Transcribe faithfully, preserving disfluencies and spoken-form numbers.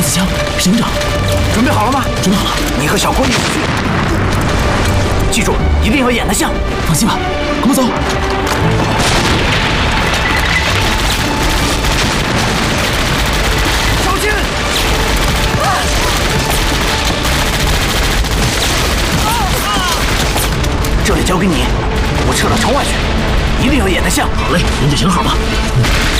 子强，是营长， 准备好了吗？ 准备好了。 你和小郭一起去，记住，一定要演得像。 放心吧，跟我走。 小心！这里交给你，我撤到城外去，一定要演得像。 好嘞，您就行好吧。